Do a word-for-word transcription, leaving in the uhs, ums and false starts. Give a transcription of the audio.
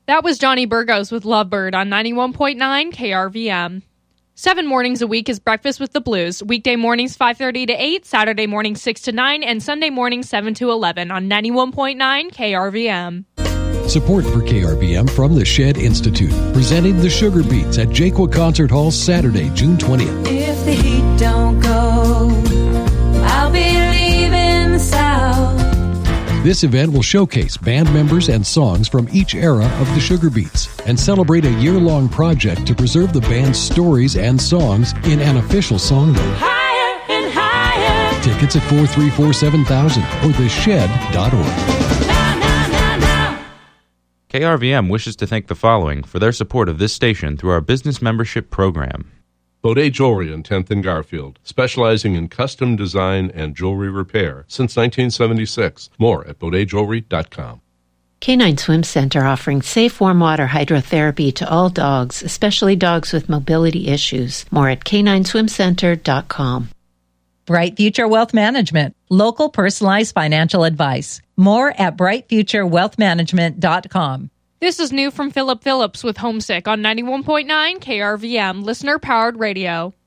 That was Johnny Burgos with Lovebird on ninety-one point nine K R V M. Seven mornings a week is Breakfast with the Blues. Weekday mornings five thirty to eight, Saturday mornings six to nine, and Sunday mornings seven to eleven on ninety-one point nine K R V M. Support for K R V M from the Shed Institute, presenting the Sugar Beats at Jaquia Concert Hall Saturday, June twentieth. If the heat don't go, I'll be leaving the South. This event will showcase band members and songs from each era of the Sugar Beats and celebrate a year-long project to preserve the band's stories and songs in an official songbook. Higher and higher. Tickets at four three four seven thousand or the shed dot org. Now, now, now, now. K R V M wishes to thank the following for their support of this station through our business membership program. Baudet Jewelry on tenth and Garfield, specializing in custom design and jewelry repair since nineteen seventy-six. More at baudet jewelry dot com. K nine Swim Center offering safe warm water hydrotherapy to all dogs, especially dogs with mobility issues. More at K nine swim center dot com. Bright Future Wealth Management, local personalized financial advice. More at bright future wealth management dot com. This is new from Philip Phillips with Homesick on ninety-one point nine K R V M, listener-powered radio.